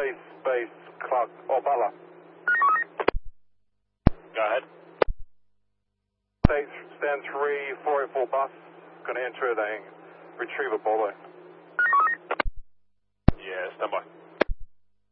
Base, Clark, or Butler. Go ahead. State stand 3484 bus, going to enter the retriever bolo. Yeah, stand by.